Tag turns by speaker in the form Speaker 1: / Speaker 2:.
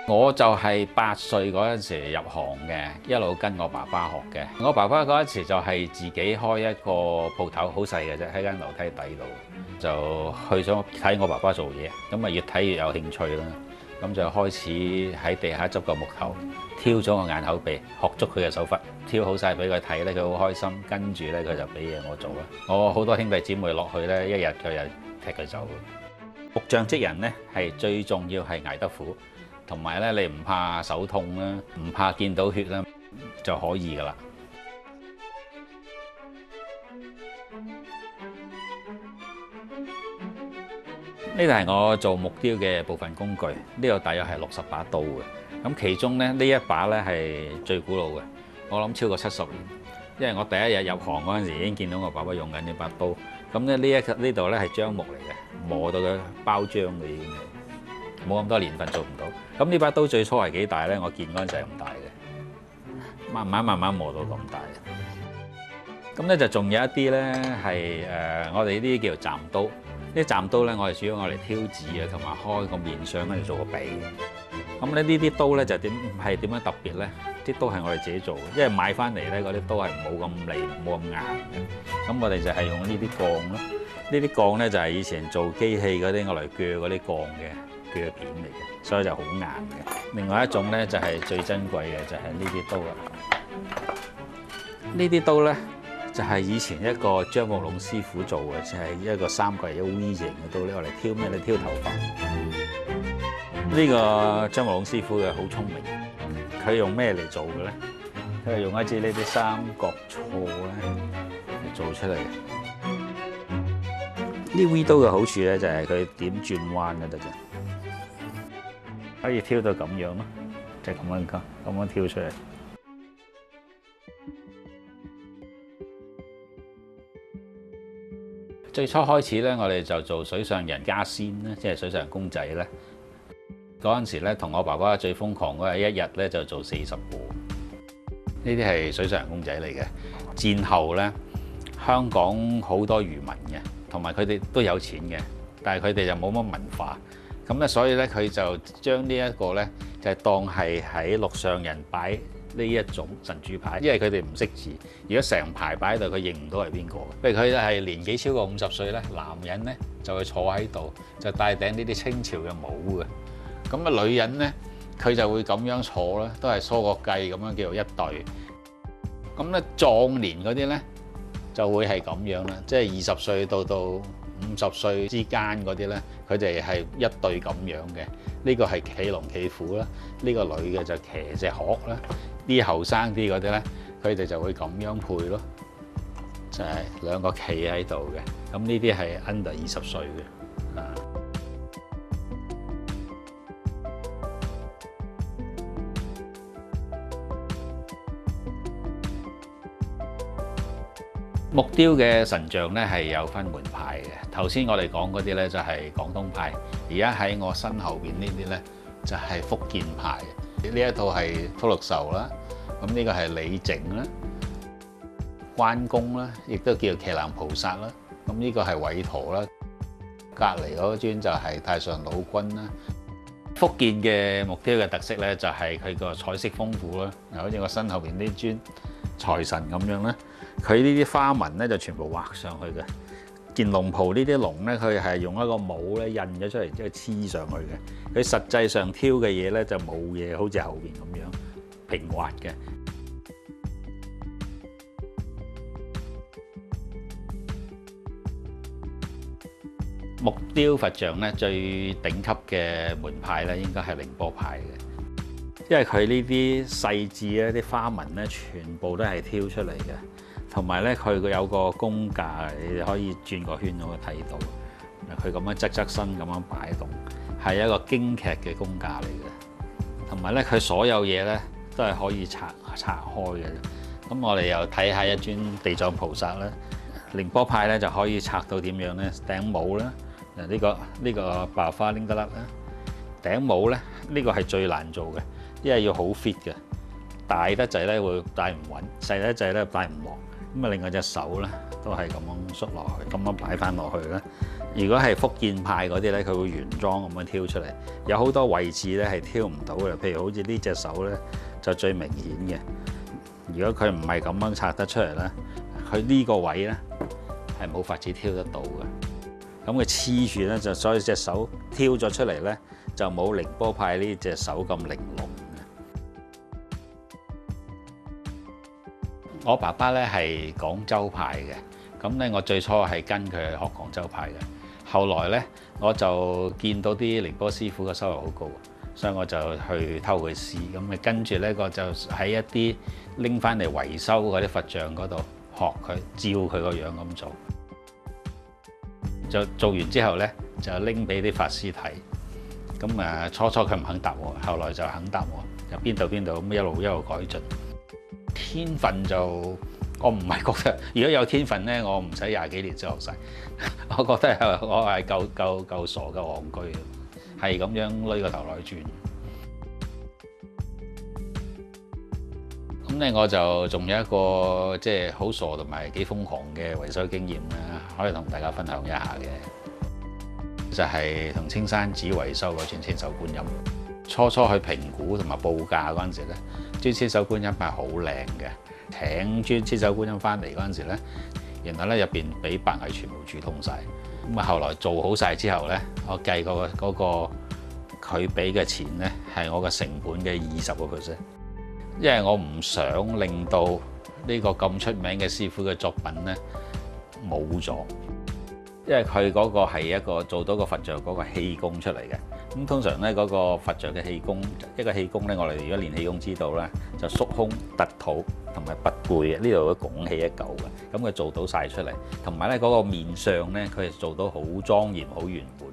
Speaker 1: 我就係8歲嗰陣時入行嘅，一路跟我爸爸學嘅。我爸爸嗰陣時就係自己開一個鋪頭，好細嘅啫，喺間樓梯底度，就去咗睇我爸爸做嘢，咁啊越睇越有興趣啦。咁就開始喺地下執個木頭，挑咗個眼口鼻，學足佢嘅手法，挑好晒俾佢睇咧，佢好開心。跟住咧佢就俾嘢我做啦。我好多兄弟姊妹落去咧，一日佢就踢佢走。木匠職人咧係最重要係捱得苦。同埋咧，你唔怕手痛啦，唔怕見到血啦，就可以噶啦。呢度係我做木雕嘅部分工具，呢度大約係60把刀嘅。咁其中咧，呢一把咧係最古老嘅，我諗超過70年。因為我第一日入行嗰陣時已經見到我爸爸用緊呢把刀。咁咧呢度咧係樟木嚟嘅，磨到佢包漿嘅已經係。冇咁多年份做唔到，咁呢把刀最初係幾大呢？我見嗰陣時係咁大嘅，慢慢磨到咁大。咁咧就仲有一啲呢，係我哋呢啲叫做站刀。呢啲站刀呢，我哋主要我嚟挑紙啊，同埋開個面相跟住做個鼻。咁咧呢啲刀呢，就點樣特別呢？啲刀係我哋自己做嘅，因為買翻嚟呢嗰啲刀係冇咁利、冇咁硬嘅。咁我哋就係用呢啲鋼咯。呢啲鋼呢，就係以前做機器嗰啲我嚟鋸嗰啲鋼嘅。鋸片嚟嘅，所以就好硬嘅。另外一種咧就係最珍貴嘅，就係呢啲刀啦。呢啲刀咧就係以前一個張木龍師傅做嘅，就係一個三角形 V 型嘅刀咧，我嚟挑咩咧？挑頭髮。呢個張木龍師傅嘅好聰明，佢用咩嚟做嘅咧？佢係用一支呢啲三角銼咧嚟做出嚟嘅。呢 V 刀嘅好處咧就係佢點轉彎就得啫。可以挑到咁樣咯，就係咁樣挑出嚟。最初開始咧，我哋就做水上人家仙咧，即係水上人公仔咧。嗰陣時咧，同我爸爸最瘋狂嗰係一日咧就做40個。呢啲係水上人公仔嚟嘅。戰後咧，香港好多漁民嘅，同埋佢哋都有錢嘅，但係佢哋就冇乜文化。咁咧，所以咧佢就將呢一個咧就係當係喺陸上人擺呢一種神主牌，因為佢哋唔識字，如果成排擺喺度，佢認唔到係邊個。譬如佢係年紀超過50歲咧，男人咧就會坐喺度，就戴頂呢啲清朝嘅帽嘅。咁啊，女人咧佢就會咁樣坐啦，都係梳個髻咁樣叫做一對。咁咧壯年嗰啲咧就會係咁樣啦，即係20歲到50歲之間嗰啲咧，佢哋係一對咁樣嘅。呢個係企龍企虎啦，呢個女嘅就騎隻鶴啦。啲後生啲嗰啲咧，佢哋就會咁樣配咯，就係兩個企喺度嘅。咁呢啲係 under 20歲嘅啊。木雕嘅神像咧係有分門派嘅。頭先我哋講嗰啲咧就係廣東派，而家喺我身後邊呢啲咧就係福建派。呢一套係福祿壽啦，咁呢個係李靖啦、關公啦，亦都叫麒麟菩薩啦。咁呢個係韋陀啦，隔離嗰尊就係太上老君啦。福建嘅木雕嘅特色咧就係佢個彩色豐富啦，嗱，好似我身後邊呢尊財神咁樣咧，佢呢啲花紋咧就全部畫上去嘅。件龍袍呢啲龍咧，佢係用一個帽咧印咗出嚟，之後黐上去嘅。佢實際上挑嘅嘢咧就冇嘢，好似後邊咁樣平滑嘅。木雕佛像咧最頂級嘅門派咧，應該係寧波派嘅，因為佢呢啲細緻咧、啲花紋咧，全部都係挑出嚟嘅。同埋咧，佢有個功架，你哋可以轉個圈咁去睇到。佢咁樣側身咁樣擺動，係一個京劇嘅功架嚟嘅。同埋咧，佢所有嘢咧都係可以拆開嘅。咁我哋又睇下一尊地藏菩薩啦。寧波派咧就可以拆到點樣咧？頂帽啦，嗱呢個白花拎得甩啦。頂帽咧，呢個係最難做嘅，因為要好 fit 嘅。大得滯咧會戴唔穩，細得滯咧戴唔落。咁啊，另外隻手咧都係咁樣縮落去，咁樣擺翻落去咧， 如果係福建派嗰啲呢，佢會原裝咁樣挑出嚟，有好多位置呢係挑唔到嘅，譬如好似呢隻手呢，就最明顯嘅。如果佢唔係咁樣拆得出嚟呢，佢呢個位呢係冇法子挑得到嘅。咁佢黐住呢，就所以隻手挑咗出嚟呢，就冇寧波派呢隻手咁玲瓏嘅。我爸爸呢係廣州派嘅，咁呢我最初係跟佢學廣州派嘅。後來呢，我就見到啲寧波師傅嘅收入好高，所以我就去偷佢師。咁咪跟住呢，我就喺一啲拎翻嚟維修嗰啲佛像嗰度學佢，照佢個樣咁做。就做完之後呢，就拎俾啲法師睇。咁初佢唔肯答我，後來就肯答我，就邊度咁一路改進。天分就〜我唔係覺得，如果有天分呢，我唔使20幾年先學晒。我覺得我係夠傻夠戇居，係咁樣攆個頭來轉。咁呢，我就仲有一個即係好傻同埋幾瘋狂嘅維修經驗啦，可以同大家分享一下嘅。就係同青山寺維修嗰尊千手觀音。初去評估同埋報價嗰陣時呢，尊千手觀音係好靚嘅。請尊千手觀音翻嚟嗰陣時咧，然後咧入邊俾白蟻全部煮通晒。咁後來做好晒之後咧，我計過嗰個佢俾嘅錢咧係我嘅成本嘅20%，因為我唔想令到呢個咁出名嘅師傅嘅作品咧冇咗，因為佢嗰個係一個做到個佛像嗰個氣功出嚟嘅。咁通常咧嗰個佛像嘅氣功，一個氣功咧，我哋如果練氣功知道咧，就縮胸突肚同埋拔背嘅，呢度都拱起一嚿嘅，咁佢做到晒出嚟，同埋咧嗰個面相咧，佢係做到好莊嚴、好圓滿。